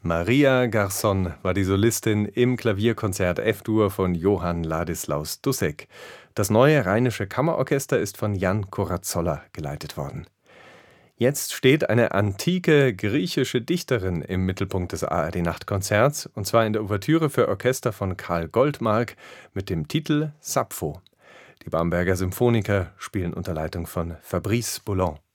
Maria Garçon war die Solistin im Klavierkonzert F-Dur von Johann Ladislaus Dussek. Das neue Rheinische Kammerorchester ist von Jan Korazzolla geleitet worden. Jetzt steht eine antike griechische Dichterin im Mittelpunkt des ARD-Nachtkonzerts, und zwar in der Ouvertüre für Orchester von Karl Goldmark mit dem Titel Sappho. Die Bamberger Symphoniker spielen unter Leitung von Fabrice Boulon.